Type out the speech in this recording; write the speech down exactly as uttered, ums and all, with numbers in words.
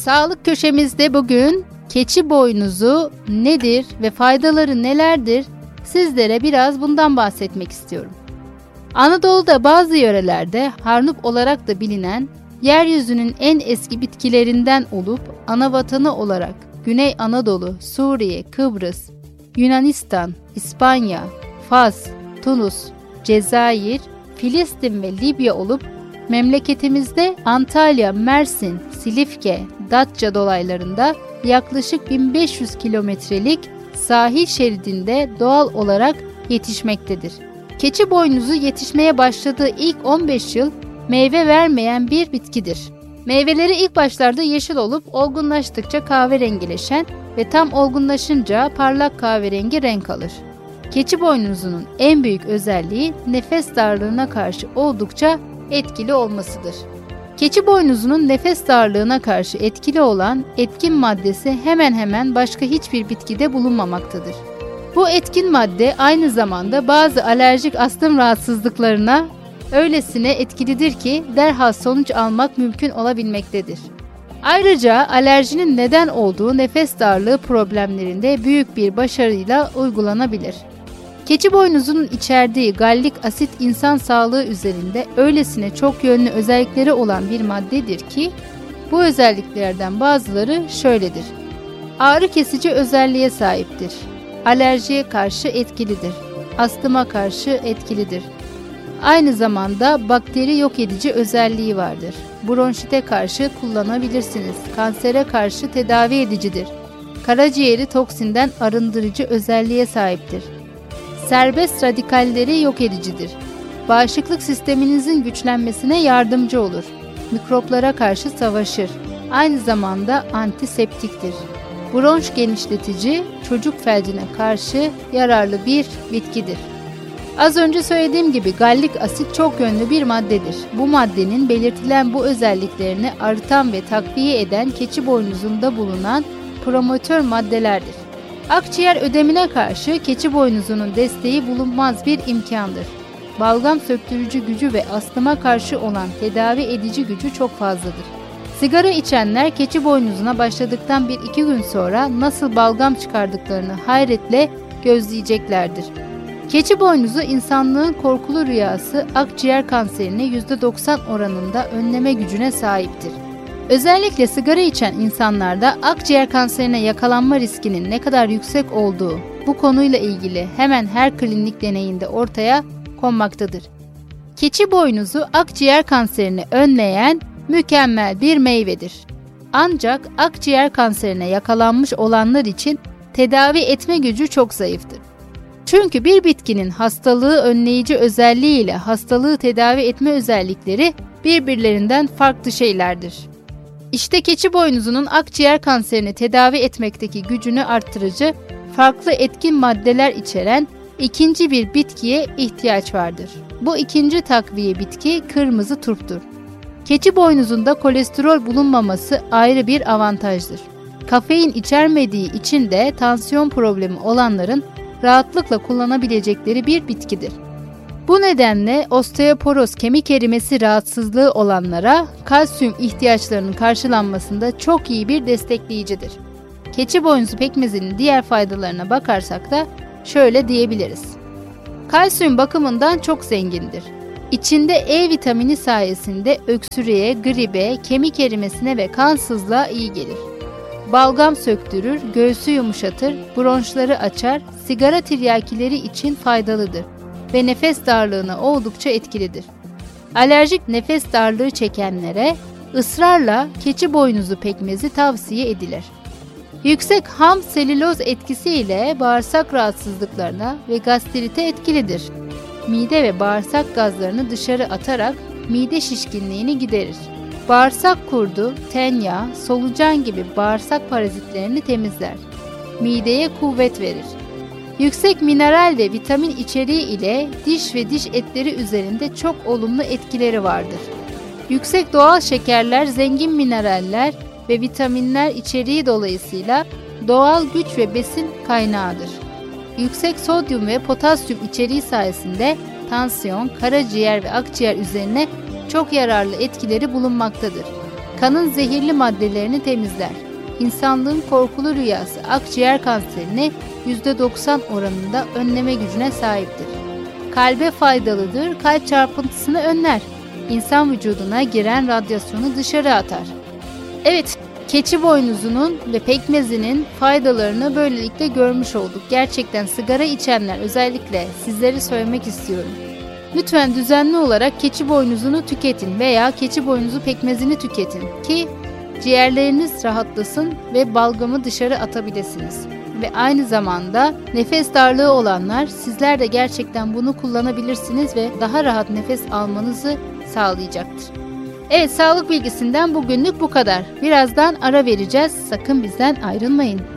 Sağlık köşemizde bugün keçi boynuzu nedir ve faydaları nelerdir? Sizlere biraz bundan bahsetmek istiyorum. Anadolu'da bazı yörelerde harnup olarak da bilinen, yeryüzünün en eski bitkilerinden olup anavatanı olarak Güney Anadolu, Suriye, Kıbrıs, Yunanistan, İspanya, Fas, Tunus, Cezayir, Filistin ve Libya olup memleketimizde Antalya, Mersin, Silifke, Datça dolaylarında yaklaşık bin beş yüz kilometrelik sahil şeridinde doğal olarak yetişmektedir. Keçi boynuzu yetişmeye başladığı ilk on beş yıl meyve vermeyen bir bitkidir. Meyveleri ilk başlarda yeşil olup olgunlaştıkça kahverengileşen ve tam olgunlaşınca parlak kahverengi renk alır. Keçi boynuzunun en büyük özelliği nefes darlığına karşı oldukça etkili olmasıdır. Keçi boynuzunun nefes darlığına karşı etkili olan etkin maddesi hemen hemen başka hiçbir bitkide bulunmamaktadır. Bu etkin madde aynı zamanda bazı alerjik astım rahatsızlıklarına öylesine etkilidir ki derhal sonuç almak mümkün olabilmektedir. Ayrıca alerjinin neden olduğu nefes darlığı problemlerinde büyük bir başarıyla uygulanabilir. Keçi boynuzunun içerdiği gallik asit insan sağlığı üzerinde öylesine çok yönlü özellikleri olan bir maddedir ki bu özelliklerden bazıları şöyledir. Ağrı kesici özelliğe sahiptir. Alerjiye karşı etkilidir. Astıma karşı etkilidir. Aynı zamanda bakteri yok edici özelliği vardır. Bronşite karşı kullanabilirsiniz. Kansere karşı tedavi edicidir. Karaciğeri toksinden arındırıcı özelliğe sahiptir. Serbest radikalleri yok edicidir. Bağışıklık sisteminizin güçlenmesine yardımcı olur. Mikroplara karşı savaşır. Aynı zamanda antiseptiktir. Bronş genişletici, çocuk felcine karşı yararlı bir bitkidir. Az önce söylediğim gibi gallik asit çok yönlü bir maddedir. Bu maddenin belirtilen bu özelliklerini arıtan ve takviye eden keçi boynuzunda bulunan promotör maddelerdir. Akciğer ödemine karşı keçi boynuzunun desteği bulunmaz bir imkandır. Balgam söktürücü gücü ve astıma karşı olan tedavi edici gücü çok fazladır. Sigara içenler keçi boynuzuna başladıktan bir iki gün sonra nasıl balgam çıkardıklarını hayretle gözleyeceklerdir. Keçi boynuzu insanlığın korkulu rüyası akciğer kanserini yüzde doksan oranında önleme gücüne sahiptir. Özellikle sigara içen insanlarda akciğer kanserine yakalanma riskinin ne kadar yüksek olduğu bu konuyla ilgili hemen her klinik deneyinde ortaya konmaktadır. Keçi boynuzu akciğer kanserini önleyen mükemmel bir meyvedir. Ancak akciğer kanserine yakalanmış olanlar için tedavi etme gücü çok zayıftır. Çünkü bir bitkinin hastalığı önleyici özelliği ile hastalığı tedavi etme özellikleri birbirlerinden farklı şeylerdir. İşte keçi boynuzunun akciğer kanserini tedavi etmekteki gücünü arttırıcı, farklı etkin maddeler içeren ikinci bir bitkiye ihtiyaç vardır. Bu ikinci takviye bitki kırmızı turptur. Keçi boynuzunda kolesterol bulunmaması ayrı bir avantajdır. Kafein içermediği için de tansiyon problemi olanların rahatlıkla kullanabilecekleri bir bitkidir. Bu nedenle osteoporoz kemik erimesi rahatsızlığı olanlara kalsiyum ihtiyaçlarının karşılanmasında çok iyi bir destekleyicidir. Keçi boynuzu pekmezinin diğer faydalarına bakarsak da şöyle diyebiliriz. Kalsiyum bakımından çok zengindir. İçinde E vitamini sayesinde öksürüğe, gribe, kemik erimesine ve kansızlığa iyi gelir. Balgam söktürür, göğsü yumuşatır, bronşları açar, sigara tiryakileri için faydalıdır ve nefes darlığına oldukça etkilidir. Alerjik nefes darlığı çekenlere ısrarla keçi boynuzu pekmezi tavsiye edilir. Yüksek ham selüloz etkisiyle bağırsak rahatsızlıklarına ve gastrite etkilidir. Mide ve bağırsak gazlarını dışarı atarak mide şişkinliğini giderir. Bağırsak kurdu, tenya, solucan gibi bağırsak parazitlerini temizler. Mideye kuvvet verir. Yüksek mineral ve vitamin içeriği ile diş ve diş etleri üzerinde çok olumlu etkileri vardır. Yüksek doğal şekerler, zengin mineraller ve vitaminler içeriği dolayısıyla doğal güç ve besin kaynağıdır. Yüksek sodyum ve potasyum içeriği sayesinde tansiyon, karaciğer ve akciğer üzerine çok yararlı etkileri bulunmaktadır. kanın zehirli maddelerini temizler. İnsanlığın korkulu rüyası akciğer kanserini yüzde doksan oranında önleme gücüne sahiptir. Kalbe faydalıdır, kalp çarpıntısını önler. İnsan vücuduna giren radyasyonu dışarı atar. Evet, keçi boynuzunun ve pekmezinin faydalarını böylelikle görmüş olduk. Gerçekten sigara içenler özellikle sizlere söylemek istiyorum. Lütfen düzenli olarak keçi boynuzunu tüketin veya keçi boynuzu pekmezini tüketin ki ciğerleriniz rahatlasın ve balgamı dışarı atabilirsiniz. Ve aynı zamanda nefes darlığı olanlar sizler de gerçekten bunu kullanabilirsiniz ve daha rahat nefes almanızı sağlayacaktır. Evet, sağlık bilgisinden bugünlük bu kadar. Birazdan ara vereceğiz. Sakın bizden ayrılmayın.